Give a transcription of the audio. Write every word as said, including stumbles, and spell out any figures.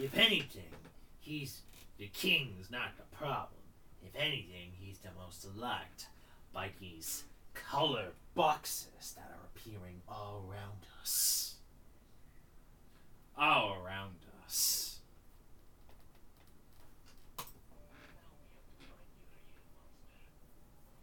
If anything, he's the king's not the problem. If anything, he's the most liked by these colored boxes that are appearing all around us. All